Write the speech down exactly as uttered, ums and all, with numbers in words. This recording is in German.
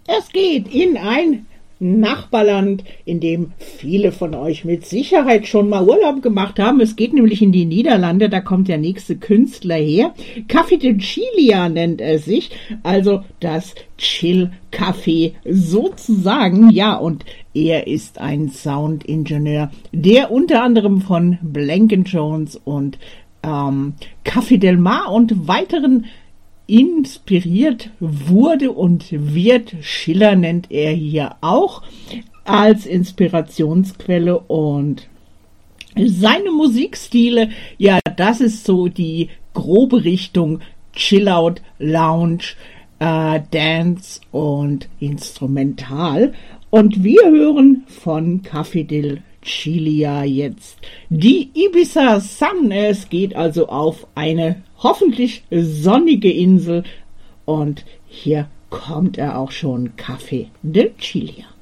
Es geht in ein Nachbarland, in dem viele von euch mit Sicherheit schon mal Urlaub gemacht haben. Es geht nämlich in die Niederlande, da kommt der nächste Künstler her. Café de Chillia nennt er sich, also das Chill-Café sozusagen. Ja, und er ist ein Soundingenieur, der unter anderem von Blank and Jones und ähm, Café Del Mar und weiteren inspiriert wurde und wird. Schiller nennt er hier auch als Inspirationsquelle, und seine Musikstile, ja, das ist so die grobe Richtung Chillout, Lounge, äh, Dance und Instrumental. Und wir hören von Café de Chillia jetzt die Ibiza Sun. Es geht also auf eine hoffentlich sonnige Insel, und hier kommt er auch schon, Café de Chillia.